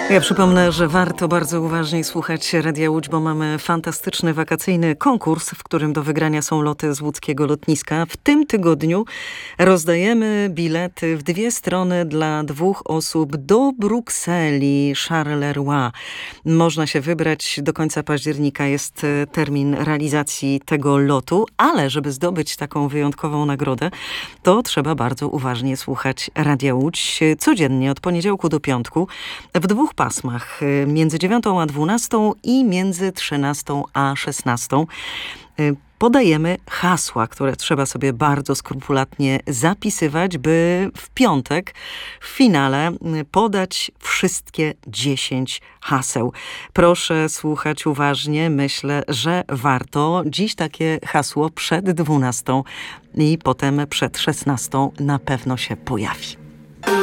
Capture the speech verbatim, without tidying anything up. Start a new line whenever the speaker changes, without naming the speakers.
Ja przypomnę, że warto bardzo uważnie słuchać Radia Łódź, bo mamy fantastyczny wakacyjny konkurs, w którym do wygrania są loty z łódzkiego lotniska. W tym tygodniu rozdajemy bilety w dwie strony dla dwóch osób do Brukseli Charleroi. Można się wybrać, do końca października jest termin realizacji tego lotu, ale żeby zdobyć taką wyjątkową nagrodę, to trzeba bardzo uważnie słuchać Radia Łódź codziennie od poniedziałku do piątku w dwóch pasmach, między dziewiątą a dwunastą i między trzynastą a szesnastą. Podajemy hasła, które trzeba sobie bardzo skrupulatnie zapisywać, by w piątek w finale podać wszystkie dziesięć haseł. Proszę słuchać uważnie, myślę, że warto. Dziś takie hasło przed dwunastą i potem przed szesnastą na pewno się pojawi.